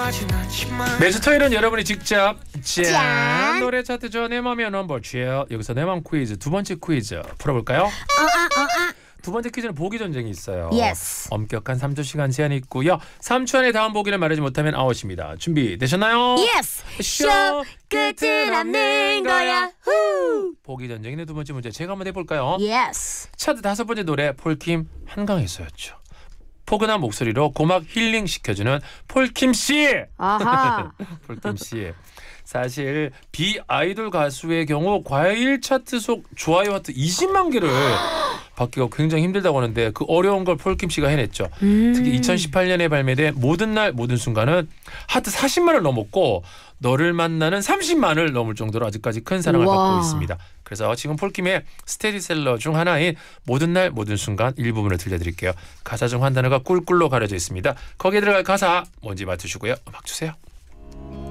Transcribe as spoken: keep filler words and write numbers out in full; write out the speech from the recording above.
매주 토요일은 여러분이 직접 짠, 짠. 노래 차트 저 내 맘의 넘버 칠. 여기서 내 맘 퀴즈 두 번째 퀴즈 풀어볼까요? 어, 아, 어, 아. 두 번째 퀴즈는 보기 전쟁이 있어요. Yes. 엄격한 삼 초 시간 제한이 있고요. 삼 초 안에 다음 보기를 말하지 못하면 아웃입니다. 준비되셨나요? Yes. 쇼 끝은 없는 거야. 후. 보기 전쟁의 두 번째 문제 제가 한번 해볼까요? Yes. 차트 다섯 번째 노래 폴킴 한강에서였죠. 포근한 목소리로 고막 힐링 시켜주는 폴킴 씨. 아하. 폴킴 씨. 사실 비아이돌 가수의 경우 과일 차트 속 좋아요 하트 이십만 개를 받기가 굉장히 힘들다고 하는데 그 어려운 걸 폴킴 씨가 해냈죠. 음. 특히 이천십팔 년에 발매된 모든 날 모든 순간은 하트 사십만을 넘었고 너를 만나는 삼십만을 넘을 정도로 아직까지 큰 사랑을 우와. 받고 있습니다. 그래서 지금 폴킴의 스테디셀러 중 하나인 모든 날 모든 순간 일부분을 들려드릴게요. 가사 중 한 단어가 꿀꿀로 가려져 있습니다. 거기에 들어갈 가사 뭔지 맞추시고요. 음악 주세요.